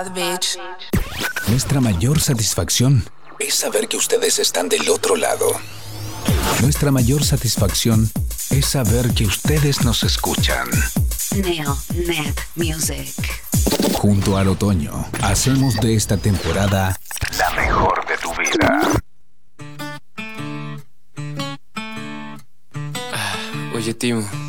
Bitch. Nuestra mayor satisfacción es saber que ustedes están del otro lado. Nuestra mayor satisfacción es saber que ustedes nos escuchan. Net Music. Junto al otoño, hacemos de esta temporada la mejor de tu vida. Oye, Timo,